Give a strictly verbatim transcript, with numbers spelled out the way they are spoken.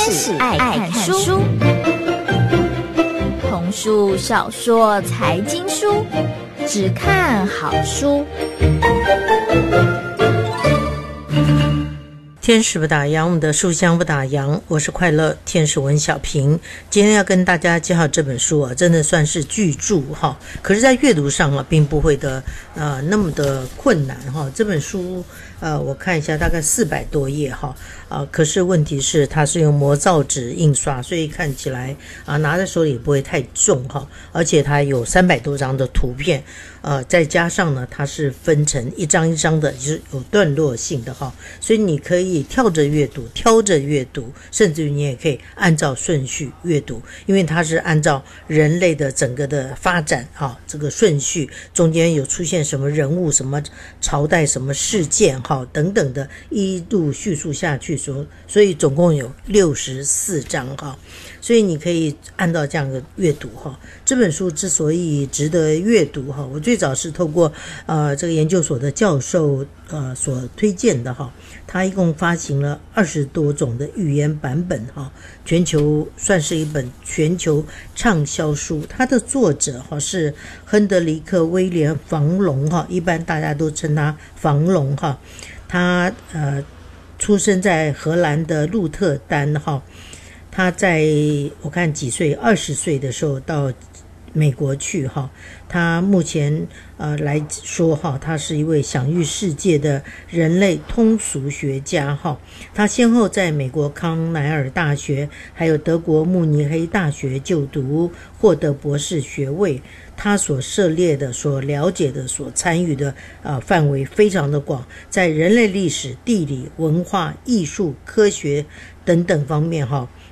始爱看书，童书、小说、财经书，只看好书。 天使不打烊，我们的书香不打烊，我是快乐天使文小平。今天要跟大家介绍这本书啊，真的算是巨著哈，可是在阅读上啊，并不会的呃那么的困难哈。这本书呃，我看一下，大概四百多页哈，啊、呃，可是问题是它是用模造纸印刷，所以看起来啊、呃、拿在手里也不会太重哈，而且它有三百多张的图片，呃，再加上呢，它是分成一张一张的，就是有段落性的哈，所以你可以跳着阅读，挑着阅读，甚至于你也可以按照顺序阅读，因为它是按照人类的整个的发展哈，这个顺序中间有出现什么人物、什么朝代、什么事件哈等等的，一路叙述下去，所所以总共有六十四章哈，所以你可以按照这样的阅读哈。这本书之所以值得阅读哈，我最早是透过呃这个研究所的教授呃所推荐的哈，他一共发行了二十多种的语言版本哈，全球算是一本全球畅销书。它的作者哈是亨德里克·威廉·房龙哈，一般大家都称他房龙哈。他呃出生在荷兰的鹿特丹哈，他在我看几岁，二十岁的时候到美国去哈，他目前呃来说哈，他是一位享誉世界的人类通俗学家哈。他先后在美国康奈尔大学还有德国慕尼黑大学就读，获得博士学位。他所涉猎的、所了解的、所参与的呃范围非常的广，在人类历史、地理、文化、艺术、科学等等方面哈，